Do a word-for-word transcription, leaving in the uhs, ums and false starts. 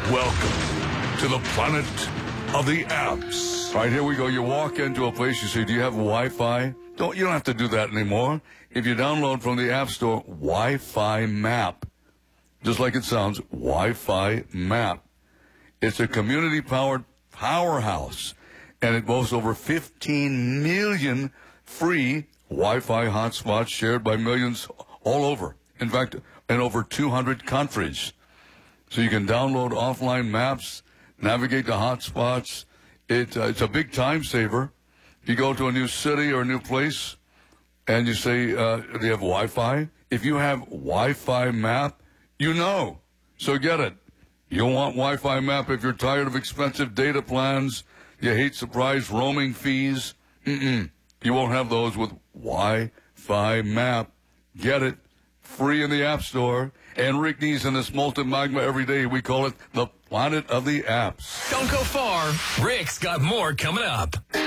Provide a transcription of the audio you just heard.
Welcome to the planet of the apps. All right, here we go. You walk into a place, you say, do you have Wi-Fi? Don't, you don't have to do that anymore. If you download from the App Store, Wi-Fi Map, just like it sounds, Wi-Fi Map. It's a community-powered powerhouse, and it boasts over fifteen million free Wi-Fi hotspots shared by millions all over. In fact, in over two hundred countries. So you can download offline maps, navigate the hotspots. It, uh, it's a big time saver. You go to a new city or a new place, and you say, uh, do you have Wi-Fi? If you have Wi-Fi Map, you know. So get it. You'll want Wi-Fi Map if you're tired of expensive data plans. You hate surprise roaming fees. Mm-mm. You won't have those with Wi-Fi Map. Get it. Free in the App Store. And Rick Nees in this molten magma every day. We call it the planet of the apps. Don't go far. Rick's got more coming up.